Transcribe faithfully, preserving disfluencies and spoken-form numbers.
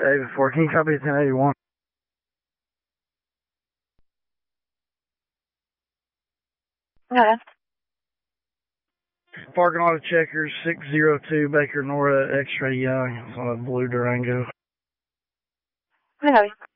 David four, can you copy ten eighty-one? Yeah. Parking lot of Checkers, six oh two Baker Nora, X-ray young. It's on a blue Durango. Yeah.